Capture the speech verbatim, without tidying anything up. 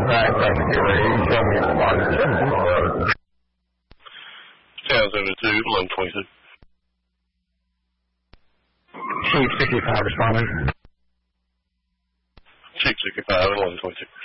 back, trying to get ready. You tell me the largest in Colorado. Sounds over to eleven twenty-six. Chief sixty-five responding. Chief sixty-five, eleven twenty-six.